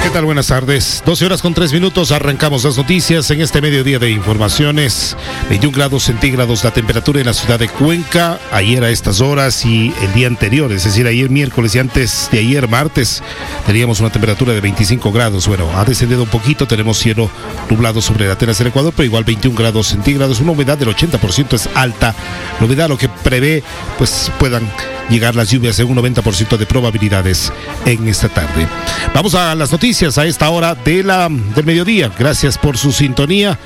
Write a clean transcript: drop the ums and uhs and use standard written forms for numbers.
¿Qué tal? Buenas tardes. 12 horas con 3 minutos. Arrancamos las noticias en este mediodía de informaciones. 21 grados centígrados la temperatura en la ciudad de Cuenca. Ayer a estas horas y el día anterior, es decir, ayer miércoles y antes de ayer martes, teníamos una temperatura de 25 grados. Bueno, ha descendido un poquito. Tenemos cielo nublado sobre la tierra del Ecuador, pero igual 21 grados centígrados. Una humedad del 80% es alta. La humedad lo que prevé, pues puedan llegar las lluvias en un 90% de probabilidades en esta tarde. Vamos a las noticias a esta hora del mediodía. Gracias por su sintonía.